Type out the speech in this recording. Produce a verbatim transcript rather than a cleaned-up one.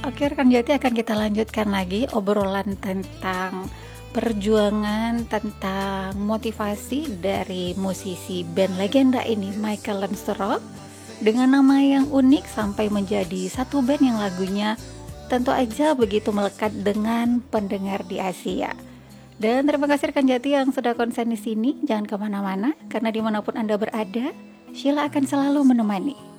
Oke rekan Jati, akan kita lanjutkan lagi obrolan tentang perjuangan, tentang motivasi dari musisi band legenda ini, Michael Lansbury, dengan nama yang unik sampai menjadi satu band yang lagunya tentu aja begitu melekat dengan pendengar di Asia. Dan terima kasih rekan Jati yang sudah konsen di sini. Jangan kemana-mana, karena dimanapun Anda berada, Sheila akan selalu menemani.